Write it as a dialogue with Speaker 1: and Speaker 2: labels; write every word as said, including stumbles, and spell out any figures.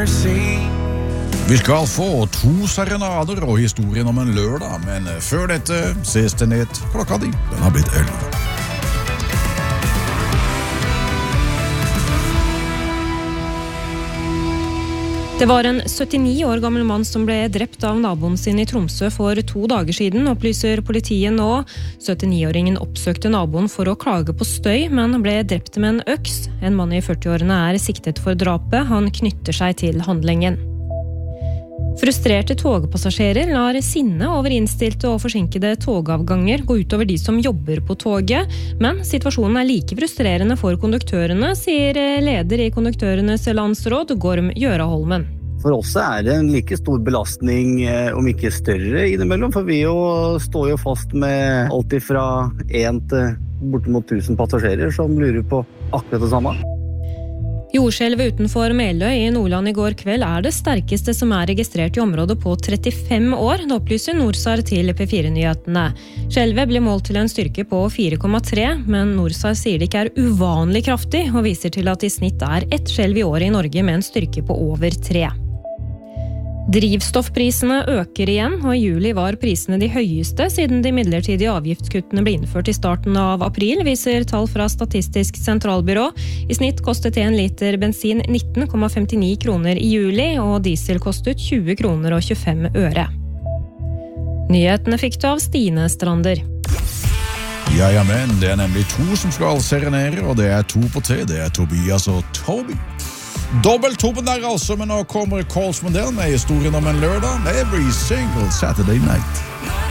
Speaker 1: mercy.
Speaker 2: Vi skal få to serenader og historien om en lørdag, men før dette ses det ned klokka di. Den har blitt elleve.
Speaker 3: Det var en syttini år gammel mann som ble drept av naboen sin i Tromsø for to dager siden, opplyser politiet nå. syttini-åringen oppsøkte naboen for å klage på støy, men ble drept med en øks. En mann i førti-årene er siktet for drapet. Han knytter seg til handlingen. Frustrerte togpassasjerer lar sinne over innstilte og forsinkede togavganger gå utover de som jobber på toget, men situasjonen er like frustrerende for konduktørene, sier leder i Konduktørenes landsråd, Gorm Gjøraholmen.
Speaker 4: For oss er det en like stor belastning, om ikke større innimellom, for vi jo står jo fast med alt fra en til bortimot tusen passasjerer som lurer på akkurat det samme.
Speaker 3: Jordskjelvet utenfor Meløy i Nordland i går kveld er det sterkeste som er registrert i området på trettifem år, det opplyser Norsar til P fire-nyhetene. Skjelvet ble målt til en styrke på fire komma tre, men Norsar sier det ikke er uvanlig kraftig, og viser til at i snitt er ett skjelv i året i Norge med en styrke på over tre. Drivstoffprisene øker igjen, og i juli var prisene de høyeste siden de midlertidige avgiftskuttene ble innført i starten av april, viser tall fra Statistisk sentralbyrå. I snitt kostet en liter bensin nitten komma femtini kroner i juli, og diesel kostet tjue kroner og tjuefem øre. Nyhetene fikk du av Stine Strander.
Speaker 2: Ja, ja, men det er nemlig to som skal serenere, og det er to på tre. Det er Tobias og Toby. Dobbelt toppen der altså, men nå kommer Carls Mondale med historien om en lørdag. Every single Saturday night.